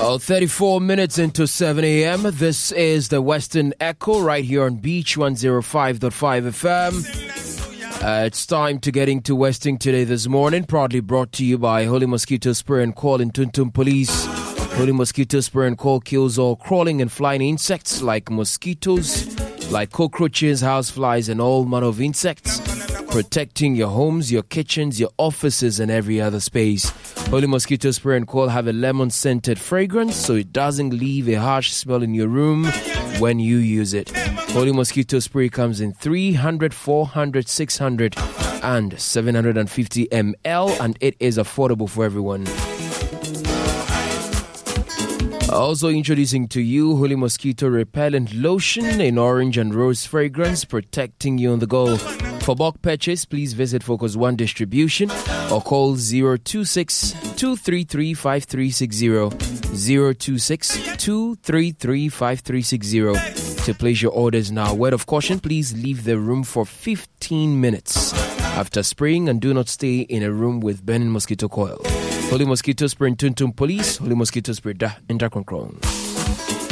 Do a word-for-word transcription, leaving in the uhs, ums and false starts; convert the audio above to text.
Oh, thirty-four minutes into seven a.m. This is the Western Echo right here on Beach one oh five point five F M. Uh, it's time to get into Westing today this morning, proudly brought to you by Holy Mosquito Spray and Call and Tuntum Police. Holy Mosquito Spray and Call kills all crawling and flying insects like mosquitoes, like cockroaches, houseflies, and all manner of insects, protecting your homes, your kitchens, your offices, and every other space. Holy Mosquito Spray and Call have a lemon-scented fragrance, so it doesn't leave a harsh smell in your room when you use it. Holy Mosquito Spray comes in three hundred, four hundred, six hundred, and seven hundred fifty milliliters, and it is affordable for everyone. Also introducing to you Holy Mosquito Repellent Lotion in orange and rose fragrance, protecting you on the go. For bulk purchase, please visit Focus One Distribution or call zero two six, two three three, five three six zero, zero two six, two three three, five three six zero to place your orders now. Word of caution, please leave the room for fifteen minutes after spraying and do not stay in a room with burning mosquito coil. Holy Mosquito Spray and Tuntum Police, Holy Mosquito Spray da Intercontrol.